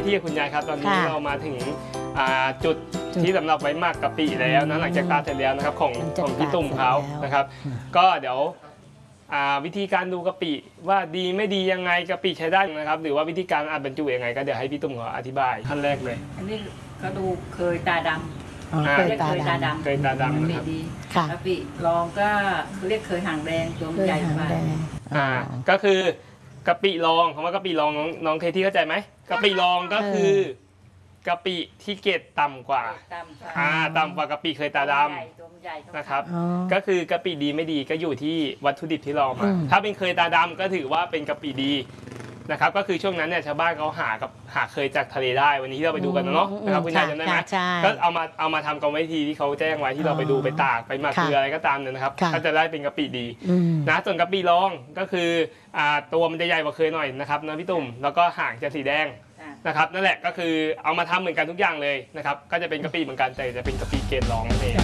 ที่คุณยายครับตอนนี้เรามาถึงจุดที่สำหรับไว้หมักกะปิแล้วนะหลังจากตากเสร็จแล้วนะครับของพี่ตุ่มเขานะครับก็เดี๋ยววิธีการดูกะปิว่าดีไม่ดียังไงกะปิใช้ได้นะครับหรือว่าวิธีการอัดบรรจุยังไงก็เดี๋ยวให้พี่ตุ่มเขาอธิบายขั้นแรกเลยอันนี้ก็ดูเคยตาดำเคยตาดำเคยตาดำนะครับกะปิลองก็เขาเรียกเคยหางแดงตัวใหญ่กว่าก็คือกะปิลองคำว่ากะปิลองน้องเคที่เข้าใจไหมกะปิลองก็คือกะปิที่เกรดต่ำกว่าต่ำกว่ากะปิเคยตาดำนะครับก็คือกะปิดีไม่ดีก็อยู่ที่วัตถุดิบที่เรามาถ้าเป็นเคยตาดำก็ถือว่าเป็นกะปิดีนะครับก็คือช่วงนั้นเนี่ยชาวบ้านเขาหาเคยจากทะเลได้วันนี้ที่เราไปดูกันเนาะนะครับคุณยายจำได้ไหมก็เอามาทำกรรมวิธีที่เขาแจ้งไว้ที่เราไปดูไปตากไปหมักเกลืออะไรก็ตามเนี่ยนะครับก็จะได้เป็นกะปิดีนะส่วนกะปิลองก็คือตัวมันจะใหญ่กว่าเคยหน่อยนะครับนะพี่ตุ่มแล้วก็หางจะสีแดงนะครับนั่นแหละก็คือเอามาทำเหมือนกันทุกอย่างเลยนะครับก็จะเป็นกะปิเหมือนกันแต่จะเป็นกะปิเกรดรองนั่นเอง